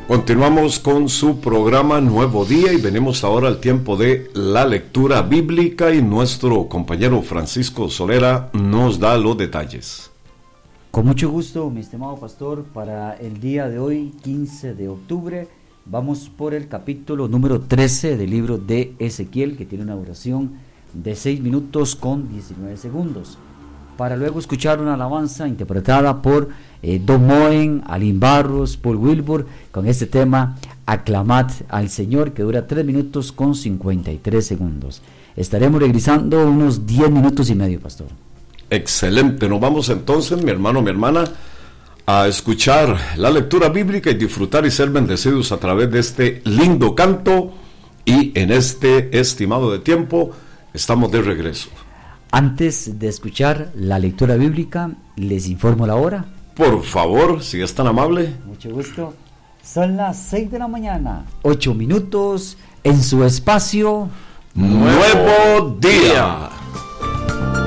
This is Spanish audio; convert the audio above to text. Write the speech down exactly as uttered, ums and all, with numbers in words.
Continuamos con su programa Nuevo Día y venimos ahora al tiempo de la lectura bíblica y nuestro compañero Francisco Solera nos da los detalles. Con mucho gusto, mi estimado pastor, para el día de hoy, quince de octubre, vamos por el capítulo número trece del libro de Ezequiel, que tiene una duración de seis minutos con diecinueve segundos, para luego escuchar una alabanza interpretada por eh, Don Moen, Alin Barros, Paul Wilbur, con este tema Aclamad al Señor, que dura tres minutos con cincuenta y tres segundos. Estaremos regresando unos diez minutos y medio, pastor. Excelente, nos vamos entonces, mi hermano, mi hermana, a escuchar la lectura bíblica y disfrutar y ser bendecidos a través de este lindo canto. Y en este estimado de tiempo estamos de regreso. Antes de escuchar la lectura bíblica, les informo la hora. Por favor, si es tan amable. Mucho gusto. Son las seis de la mañana, ocho minutos en su espacio Nuevo Día.